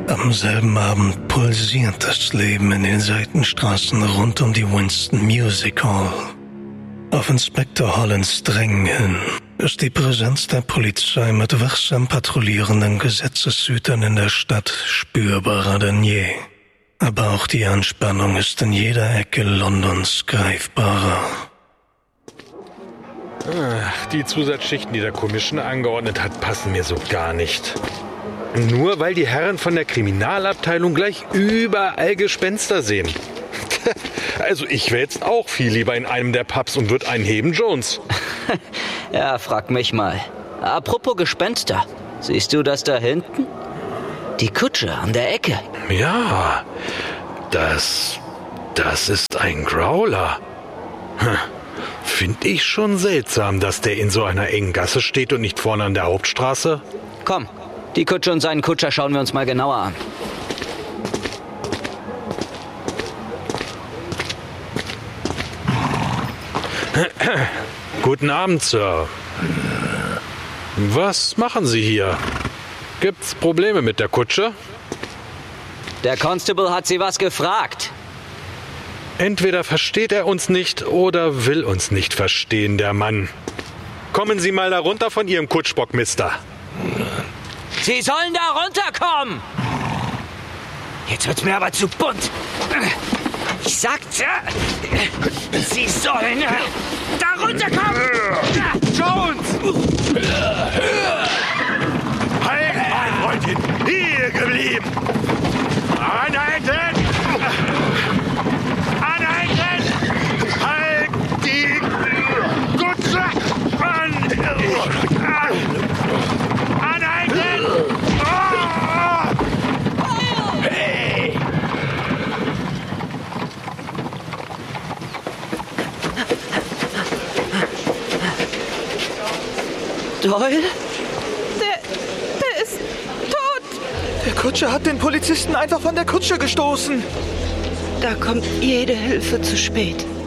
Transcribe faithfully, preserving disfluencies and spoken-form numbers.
Am selben Abend pulsiert das Leben in den Seitenstraßen rund um die Winston Music Hall. Auf Inspektor Hollands Drängen hin ist die Präsenz der Polizei mit wachsam patrouillierenden Gesetzeshütern in der Stadt spürbarer denn je. Aber auch die Anspannung ist in jeder Ecke Londons greifbarer. Die Zusatzschichten, die der Commissioner angeordnet hat, passen mir so gar nicht. Nur weil die Herren von der Kriminalabteilung gleich überall Gespenster sehen. Also ich wäre jetzt auch viel lieber in einem der Pubs und würde einen heben, Jones. Ja, frag mich mal. Apropos Gespenster, siehst du das da hinten? Die Kutsche an der Ecke. Ja, das... das ist ein Growler. Hm. Finde ich schon seltsam, dass der in so einer engen Gasse steht und nicht vorne an der Hauptstraße. Komm, die Kutsche und seinen Kutscher schauen wir uns mal genauer an. Guten Abend, Sir. Was machen Sie hier? Gibt's Probleme mit der Kutsche? Der Constable hat Sie was gefragt. Entweder versteht er uns nicht oder will uns nicht verstehen, der Mann. Kommen Sie mal da runter von Ihrem Kutschbock, Mister. Sie sollen da runterkommen! Jetzt wird's mir aber zu bunt. Ich sagte, Sie sollen da runterkommen! Jones! Halt, mein Freundin! Hier geblieben! Anhalten! Anhalten! Halt die Kutsche an! Anhalten! Oh! Hey! Doyle? Der, der ist tot. Der Kutscher hat den Polizisten einfach von der Kutsche gestoßen. Da kommt jede Hilfe zu spät.